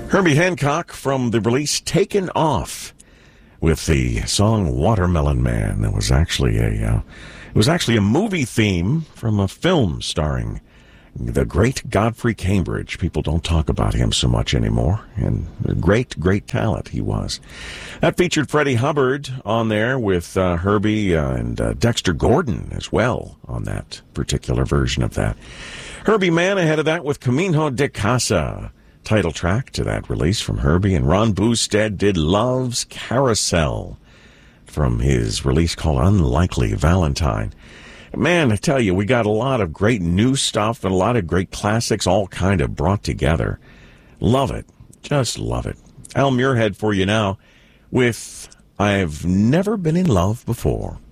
Herbie Hancock from the release Taken Off with the song Watermelon Man. It was actually a movie theme from a film starring the great Godfrey Cambridge. People don't talk about him so much anymore, and a great, great talent he was. That featured Freddie Hubbard on there with Herbie and Dexter Gordon as well on that particular version of that. Herbie Mann ahead of that with Camino de Casa, title track to that release from Herbie, and Ron Boosted did Love's Carousel from his release called Unlikely Valentine. Man, I tell you, we got a lot of great new stuff and a lot of great classics all kind of brought together. Love it. Just love it. Al Muirhead for you now with I've Never Been in Love Before.